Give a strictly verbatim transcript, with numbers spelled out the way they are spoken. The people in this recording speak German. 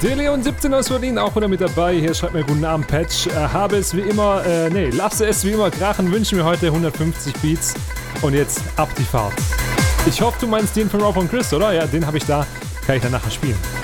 Der Leon siebzehn aus Berlin auch wieder mit dabei. Hier schreibt mir guten Abend, Patch. Äh, habe es wie immer, äh, nee, lasse es wie immer krachen. Wünsche mir heute hundertfünfzig Beats. Und jetzt ab die Fahrt. Ich hoffe, du meinst den von Rob und Chris, oder? Ja, den habe ich da. Kann ich dann nachher spielen.